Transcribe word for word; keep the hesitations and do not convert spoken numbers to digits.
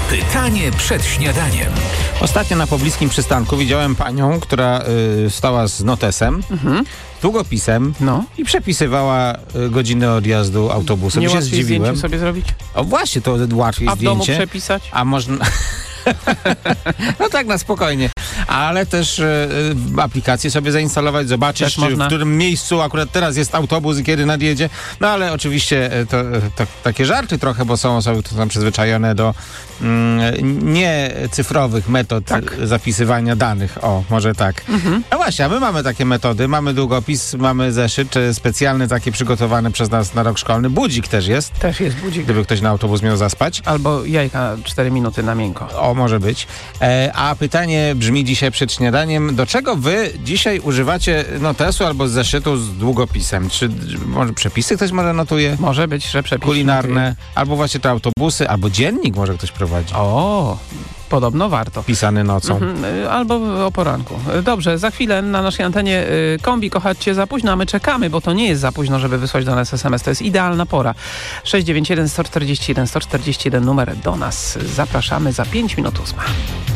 Pytanie przed śniadaniem. Ostatnio na pobliskim przystanku widziałem panią, która y, stała z notesem, mhm. z długopisem no. i przepisywała y, godziny odjazdu autobusem. Nie się łatwiej zdziwiłem. zdjęcie sobie zrobić? O właśnie, to łatwiej A w zdjęcie. domu przepisać? A można... No tak, na spokojnie. Ale też y, y, aplikację sobie zainstalować, zobaczyć, czy w którym miejscu akurat teraz jest autobus i kiedy nadjedzie. No ale oczywiście y, to, to takie żarty trochę, bo są osoby, które są przyzwyczajone do mm, niecyfrowych metod tak. zapisywania danych. O, może tak. Mhm. No właśnie, a my mamy takie metody. Mamy długopis, mamy zeszyt, czy specjalny takie przygotowane przez nas na rok szkolny. Budzik też jest. Też jest budzik. Gdyby ktoś na autobus miał zaspać. Albo jajka cztery minuty na miękko. O, może być. E, a pytanie brzmi dzisiaj przed śniadaniem. Do czego wy dzisiaj używacie notesu albo zeszytu z długopisem? Czy może przepisy ktoś może notuje? Może być, że przepisy kulinarne. notuje. Albo właśnie te autobusy, albo dziennik może ktoś prowadzi. O, podobno warto. Pisany nocą. Mhm, albo o poranku. Dobrze, za chwilę na naszej antenie y, kombi kochać cię za późno, a my czekamy, bo to nie jest za późno, żeby wysłać do nas es em es. To jest idealna pora. sześć dziewięć jeden, sto czterdzieści jeden, sto czterdzieści jeden numer do nas. Zapraszamy za pięć minut ósma.